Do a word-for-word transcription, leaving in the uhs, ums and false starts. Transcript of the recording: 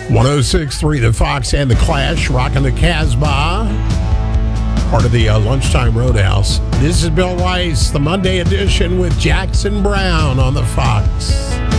one oh six point three The Fox and the Clash, rocking the Casbah, part of the uh, Lunchtime Roadhouse. This is Bill Weiss, the Monday edition with Jackson Brown on the Fox.